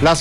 Las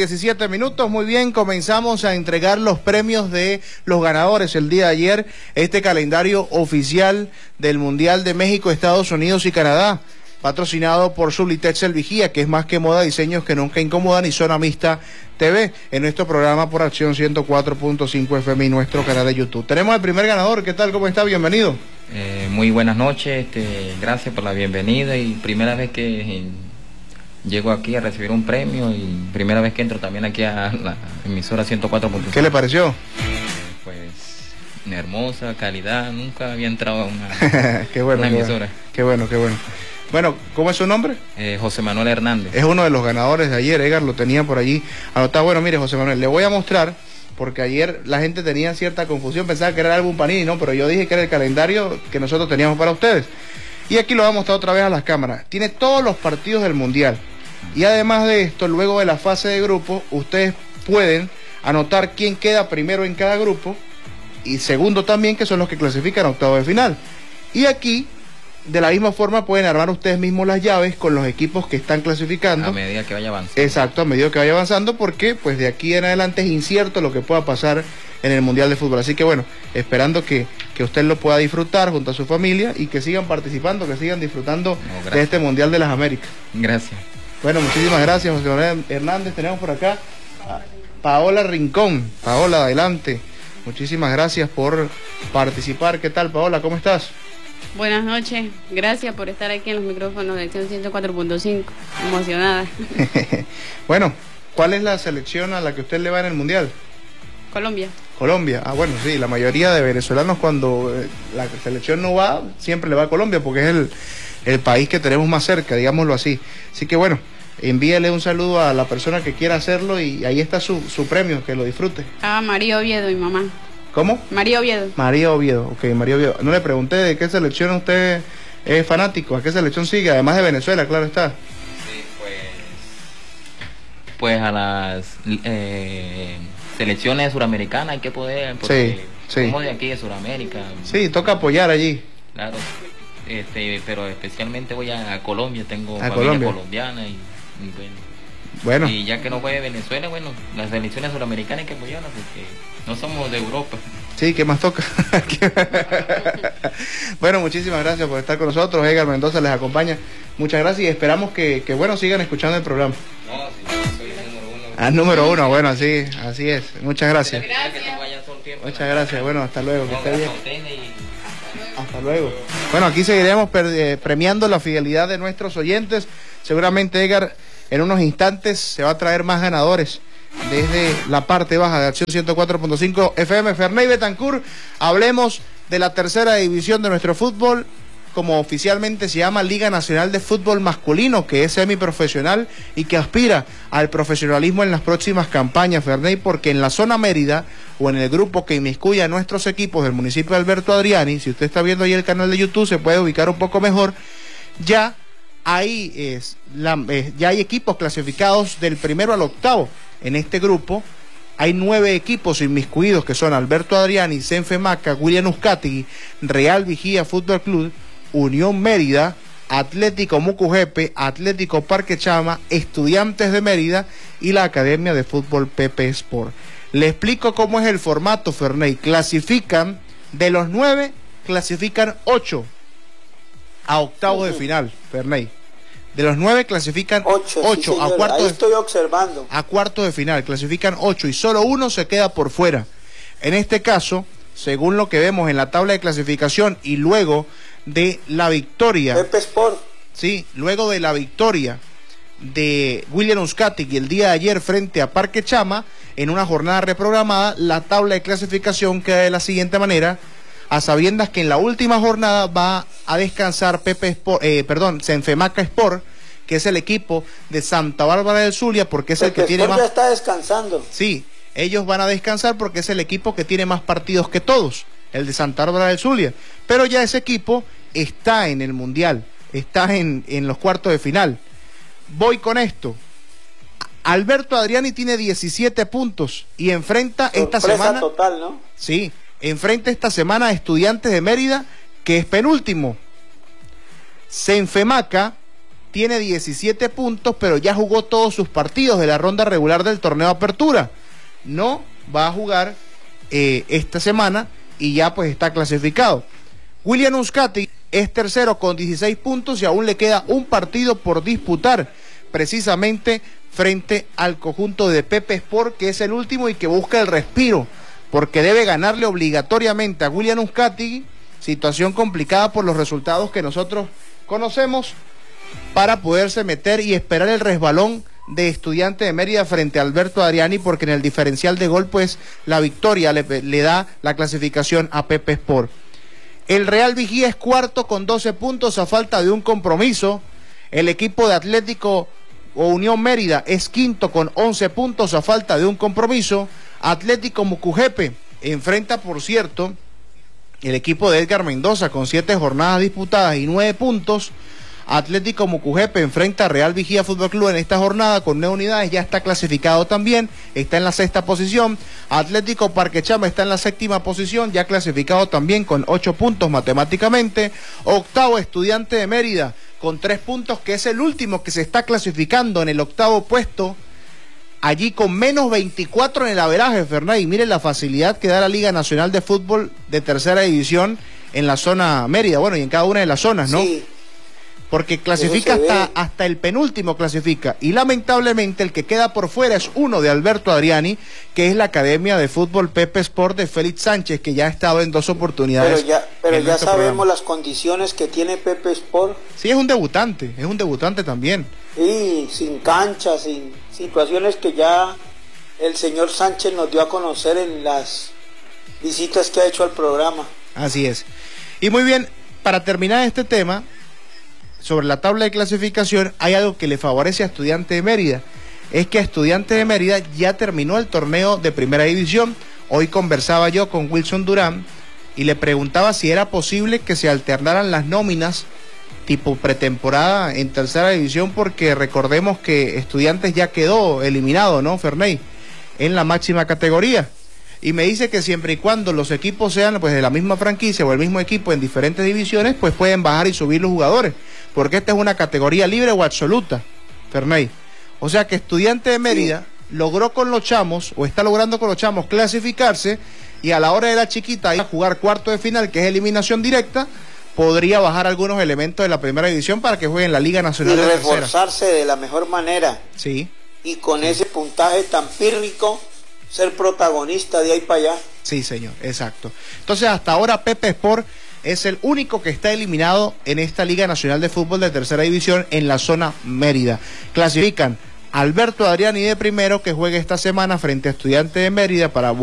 7:17, muy bien, comenzamos a entregar los premios de los ganadores el día de ayer, este calendario oficial del Mundial de México, Estados Unidos y Canadá, patrocinado por Sublitexel Vigía, que es más que moda, diseños que nunca incomodan, y Zona Mixta TV, en nuestro programa por Acción 104.5 FM y nuestro canal de YouTube. Tenemos al primer ganador. ¿Qué tal? ¿Cómo está? Bienvenido. Muy buenas noches, gracias por la bienvenida, y primera vez que llego aquí a recibir un premio y primera vez que entro también aquí a la emisora 104.5. ¿Qué le pareció? Pues hermosa, calidad, nunca había entrado a una, qué bueno, una emisora. Qué bueno. Bueno, ¿cómo es su nombre? José Manuel Hernández. Es uno de los ganadores de ayer, Edgar, lo tenía por allí anotado. Bueno, mire, José Manuel, le voy a mostrar, porque ayer la gente tenía cierta confusión, pensaba que era el álbum Panini, ¿no? Pero yo dije que era el calendario que nosotros teníamos para ustedes. Y aquí lo vamos a mostrar otra vez a las cámaras. Tiene todos los partidos del Mundial. Y además de esto, luego de la fase de grupo, ustedes pueden anotar quién queda primero en cada grupo y segundo también, que son los que clasifican a octavos de final. Y aquí, de la misma forma, pueden armar ustedes mismos las llaves con los equipos que están clasificando. A medida que vaya avanzando. Exacto, a medida que vaya avanzando, porque pues de aquí en adelante es incierto lo que pueda pasar en el Mundial de Fútbol. Así que bueno, esperando que usted lo pueda disfrutar junto a su familia y que sigan participando, que sigan disfrutando de este Mundial de las Américas. Gracias. Bueno, muchísimas gracias, José Manuel Hernández. Tenemos por acá a Paola Rincón. Paola, adelante. Muchísimas gracias por participar. ¿Qué tal, Paola? ¿Cómo estás? Buenas noches. Gracias por estar aquí en los micrófonos de Acción 104.5. Emocionada. Bueno, ¿cuál es la selección a la que usted le va en el Mundial? Colombia. Colombia. Ah, bueno, sí, la mayoría de venezolanos cuando la selección no va, siempre le va a Colombia porque es el país que tenemos más cerca, digámoslo así. Así que bueno, envíele un saludo a la persona que quiera hacerlo y ahí está su premio, que lo disfrute. María Oviedo, mi mamá. ¿Cómo? María Oviedo. María Oviedo, ok, María Oviedo. No le pregunté de qué selección usted es fanático, a qué selección sigue, además de Venezuela, claro está. Sí, pues a las selecciones suramericanas hay que poder, porque somos de aquí de Suramérica. Sí, toca apoyar allí. Claro. Pero especialmente voy a Colombia, tengo a familia Colombia. colombiana y bueno. Y ya que no juegue Venezuela, bueno, las selecciones suramericanas hay que apoyarlas porque no somos de Europa. Sí, ¿qué más toca? Bueno, muchísimas gracias por estar con nosotros. Edgar Mendoza les acompaña. Muchas gracias y esperamos que bueno, sigan escuchando el programa. No, sí, soy el número uno. Ah, número uno, bueno, así es. Muchas gracias. Muchas gracias. Bueno, hasta luego. Que esté bien. Hasta luego. Bueno, aquí seguiremos premiando la fidelidad de nuestros oyentes. Seguramente, Edgar, en unos instantes se va a traer más ganadores desde la parte baja de Acción 104.5 FM. Ferney Betancourt, hablemos de la tercera división de nuestro fútbol, como oficialmente se llama Liga Nacional de Fútbol Masculino, que es semiprofesional y que aspira al profesionalismo en las próximas campañas, Ferney, porque en la zona Mérida, o en el grupo que inmiscuye a nuestros equipos del municipio de Alberto Adriani, si usted está viendo ahí el canal de YouTube, se puede ubicar un poco mejor, ya hay equipos clasificados del primero al octavo. En este grupo hay 9 equipos inmiscuidos, que son Alberto Adriani, Senfemaca, William Uzcategui, Real Vigía Fútbol Club, Unión Mérida, Atlético Mucujepe, Atlético Parque Chama, Estudiantes de Mérida y la Academia de Fútbol Pepe Sport. Le explico cómo es el formato, Ferney. Clasifican, de los 9, clasifican 8 a octavos de final, Ferney. De los 9 clasifican 8 sí, a cuartos. Ahí estoy observando. A cuartos de final, clasifican 8 y solo uno se queda por fuera. En este caso, según lo que vemos en la tabla de clasificación y luego de la victoria. Pepe Sport. Sí, luego de la victoria de William Uzcategui el día de ayer frente a Parque Chama, en una jornada reprogramada, la tabla de clasificación queda de la siguiente manera, a sabiendas que en la última jornada va a descansar Senfemaca Sport, que es el equipo de Santa Bárbara del Zulia, porque es el que tiene más. Ya está descansando. Sí, ellos van a descansar porque es el equipo que tiene más partidos que todos, el de Santa Bárbara del Zulia. Pero ya ese equipo está en el Mundial, está en los cuartos de final. Voy con esto. Alberto Adriani tiene 17 puntos y enfrenta esta semana. Total, ¿no? Sí, enfrenta esta semana a Estudiantes de Mérida, que es penúltimo. Senfemaca tiene 17 puntos, pero ya jugó todos sus partidos de la ronda regular del torneo Apertura. No va a jugar esta semana y ya pues está clasificado. William Uzcategui es tercero con 16 puntos y aún le queda un partido por disputar, precisamente frente al conjunto de Pepe Sport, que es el último y que busca el respiro, porque debe ganarle obligatoriamente a William Uzcategui, situación complicada por los resultados que nosotros conocemos, para poderse meter y esperar el resbalón de Estudiante de Mérida frente a Alberto Adriani, porque en el diferencial de gol pues la victoria le da la clasificación a Pepe Sport. El Real Vigía es cuarto con 12 puntos a falta de un compromiso. El equipo de Atlético o Unión Mérida es quinto con 11 puntos a falta de un compromiso. Atlético Mucujepe enfrenta, por cierto, el equipo de Edgar Mendoza con 7 jornadas disputadas y 9 puntos. Atlético Mucujepe enfrenta a Real Vigía Fútbol Club en esta jornada con 9 unidades, ya está clasificado también, está en la 6ª posición. Atlético Parquechama está en la 7ª posición, ya clasificado también con 8 puntos matemáticamente. Octavo, Estudiante de Mérida con 3 puntos, que es el último que se está clasificando en el 8º puesto, allí con menos 24 en el averaje, Fernay. Y miren la facilidad que da la Liga Nacional de Fútbol de tercera división en la zona Mérida, bueno, y en cada una de las zonas, ¿no? Sí. Porque clasifica hasta el penúltimo clasifica, y lamentablemente el que queda por fuera es uno de Alberto Adriani, que es la Academia de Fútbol Pepe Sport de Félix Sánchez, que ya ha estado en 2 oportunidades. Pero ya sabemos programa. Las condiciones que tiene Pepe Sport. Sí, es un debutante también. Sí, sin cancha, sin situaciones que ya el señor Sánchez nos dio a conocer en las visitas que ha hecho al programa. Así es. Y muy bien, para terminar este tema, sobre la tabla de clasificación, hay algo que le favorece a Estudiante de Mérida. Es que Estudiante de Mérida ya terminó el torneo de primera división. Hoy conversaba yo con Wilson Durán y le preguntaba si era posible que se alternaran las nóminas tipo pretemporada en tercera división, porque recordemos que Estudiantes ya quedó eliminado, ¿no, Ferney?, en la máxima categoría. Y me dice que siempre y cuando los equipos sean pues de la misma franquicia o el mismo equipo en diferentes divisiones, pues pueden bajar y subir los jugadores, porque esta es una categoría libre o absoluta, Ferney. O sea que Estudiante de Mérida logró con los chamos, o está logrando con los chamos, clasificarse, y a la hora de la chiquita ir a jugar cuarto de final, que es eliminación directa, podría bajar algunos elementos de la primera división para que jueguen la Liga Nacional de Tercera. Y reforzarse de la mejor manera. Sí. Y con ese puntaje tan pírrico, ser protagonista de ahí para allá. Sí, señor, exacto. Entonces, hasta ahora Pepe Sport es el único que está eliminado en esta Liga Nacional de Fútbol de tercera división en la zona Mérida. Clasifican Alberto Adriani de primero, que juega esta semana frente a Estudiante de Mérida para